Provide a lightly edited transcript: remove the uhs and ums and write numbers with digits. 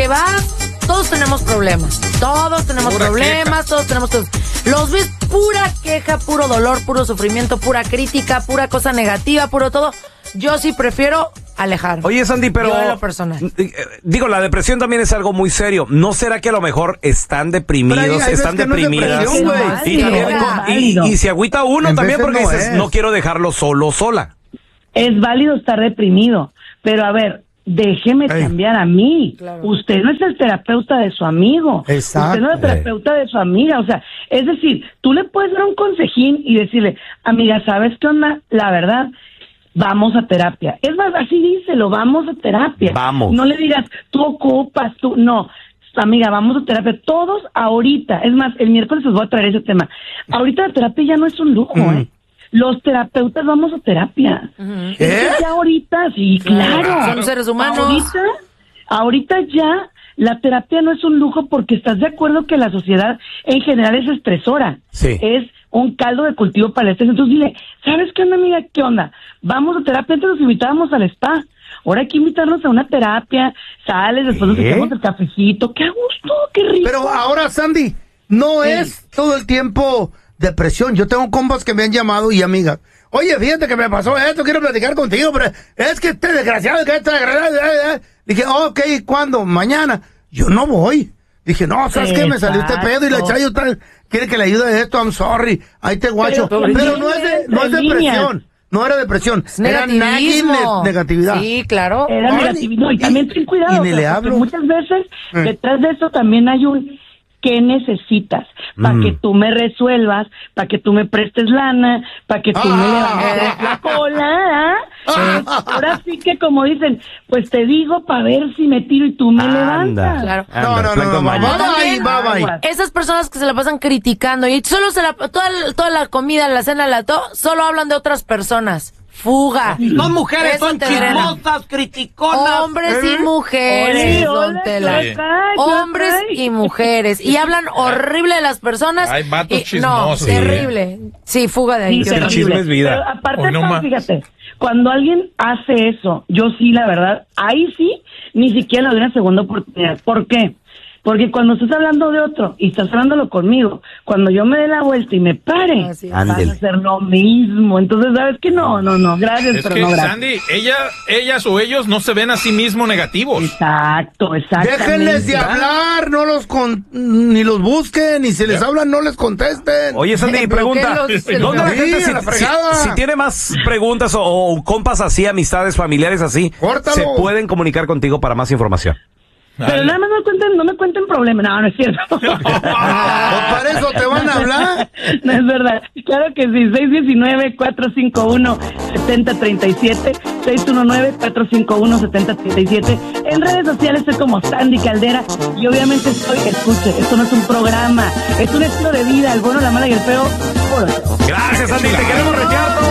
vas, todos tenemos problemas. Todos tenemos Pura problemas, todos tenemos... Los ves pura queja, puro dolor, puro sufrimiento, pura crítica, pura cosa negativa, puro todo. Yo sí prefiero alejar. Oye, Sandy, pero... Yo en lo personal. Digo, la depresión también es algo muy serio. ¿No será que a lo mejor están deprimidos, están deprimidas? No y se agüita uno también porque dices, no quiero dejarlo solo, sola. Es válido estar deprimido, pero a ver, déjeme cambiar a mí. Claro. Usted no es el terapeuta de su amigo. Exacto. Usted no es el terapeuta de su amiga. O sea, es decir, tú le puedes dar un consejín y decirle, amiga, ¿sabes qué onda? La verdad, vamos a terapia. Es más, así díselo, vamos a terapia. Vamos. No le digas, tú ocupas, tú... No, amiga, vamos a terapia. Todos ahorita. Es más, el miércoles os voy a traer ese tema. Ahorita la terapia ya no es un lujo, Los terapeutas vamos a terapia. Ya ahorita, sí, claro. Son seres humanos. Ahorita ya la terapia no es un lujo porque estás de acuerdo que la sociedad en general es estresora. Sí. Es un caldo de cultivo para el estrés. Entonces dile, ¿sabes qué onda, amiga? ¿Qué onda? Vamos a terapia. Antes nos invitábamos al spa. Ahora hay que invitarnos a una terapia. Sales, después nos echamos el cafecito. ¡Qué a gusto! ¡Qué rico! Pero ahora, Sandy, no es todo el tiempo depresión. Yo tengo compas que me han llamado y amigas. Oye, fíjate que me pasó esto, quiero platicar contigo, pero es que este desgraciado, que este desgraciado. Dije, ok, ¿cuándo? Mañana. Yo no voy. Dije, no, ¿sabes qué? Me salió este pedo y la Chayo quiere que le ayude de esto, I'm sorry. Ahí te guacho. Pero no es depresión. No era depresión, era negatividad. Sí, claro. Era negatividad. Y también ten cuidado. Y ni le hablo. Muchas veces detrás de eso también hay un ¿qué necesitas? Para que tú me resuelvas, para que tú me prestes lana, para que tú me levantes la cola. Ahora sí que como dicen, pues te digo para ver si me tiro y tú me levantas. Claro. No. Bye. Esas personas que se la pasan criticando y solo toda la comida, la cena, solo hablan de otras personas. Fuga. Son mujeres, son chismosas, criticonas. Hombres y mujeres, don Tela. Hombres y mujeres. Y hablan horrible de las personas. Hay vatos chismosos. No, terrible. Sí, fuga de ahí. Sí, el chisme es vida. Pero aparte, fíjate, cuando alguien hace eso, yo sí, la verdad, ahí sí, ni siquiera le doy una segunda oportunidad. ¿Por qué? Porque cuando estás hablando de otro y estás hablándolo conmigo, cuando yo me dé la vuelta y me pare, vas a hacer lo mismo. Entonces, ¿sabes qué? No, gracias, es pero que, no gracias. Sandy, ellas o ellos no se ven a sí mismos negativos. Exactamente. Déjenles de hablar, ni los busquen, ni si les hablan, no les contesten. Oye, Sandy, pregunta, ¿dónde la gente, si tiene más preguntas o compas así, amistades, familiares así, se pueden comunicar contigo para más información? Pero nada más no me cuenten problemas. No es cierto. ¿Para eso te van a hablar? No es verdad. Claro que sí. 619-451-7037. 619-451-7037. En redes sociales estoy como Sandy Caldera. Y obviamente escuche, esto no es un programa. Es un estilo de vida. El bueno, la mala y el feo. Gracias, Sandy. Te queremos retear.